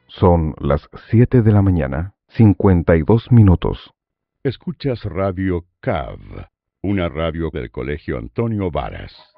Son las 7 de la mañana, 52 minutos. Escuchas Radio CAV, una radio del Colegio Antonio Varas.